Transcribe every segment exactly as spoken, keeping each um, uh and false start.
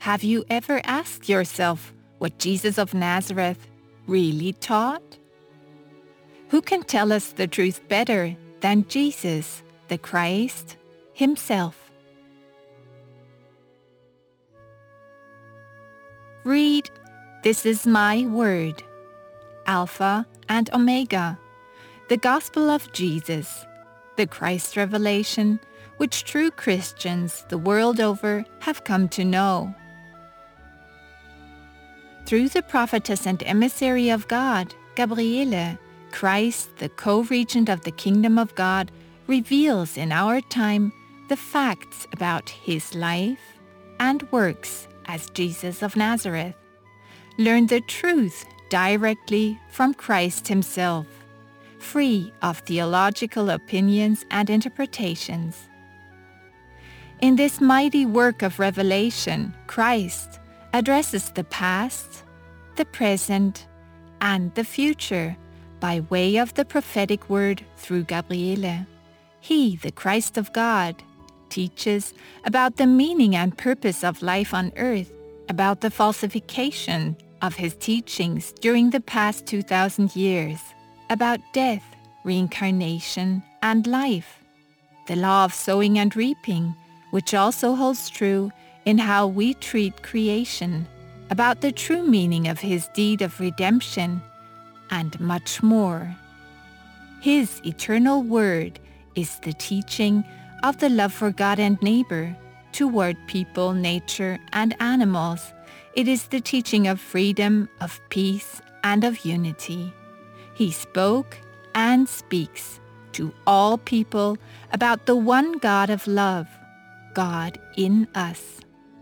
Have you ever asked yourself what Jesus of Nazareth really taught? Who can tell us the truth better than Jesus, the Christ, himself? Read, "This is my word," Alpha and Omega, the Gospel of Jesus, the Christ revelation, which true Christians the world over have come to know. Through the prophetess and emissary of God, Gabriele, Christ, the co-regent of the kingdom of God, reveals in our time the facts about his life and works as Jesus of Nazareth. Learn the truth directly from Christ himself, free of theological opinions and interpretations. In this mighty work of revelation, Christ addresses the past, the present, and the future by way of the prophetic word through Gabriele. He, the Christ of God, teaches about the meaning and purpose of life on earth, about the falsification of his teachings during the past two thousand years, about death, reincarnation, and life, the law of sowing and reaping, which also holds true in how we treat creation, about the true meaning of his deed of redemption, and much more. His eternal word is the teaching of the love for God and neighbor, toward people, nature, and animals. It is the teaching of freedom, of peace, and of unity. He spoke and speaks to all people about the one God of love, God in us.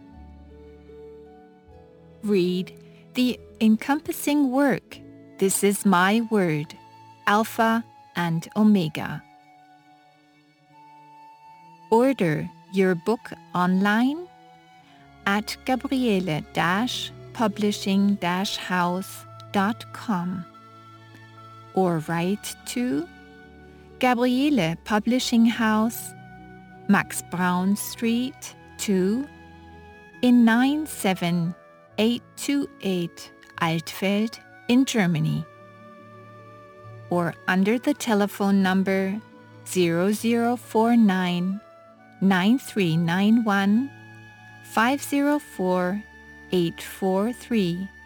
Read the encompassing work, "This is my word," Alpha and Omega. Order your book online at gabriele publishing house dot com or write to Gabriele Publishing House, Max Braun Street, two, in nine seven eight two eight Altfeld in Germany, or under the telephone number zero zero four nine nine three nine one five zero four eight four three.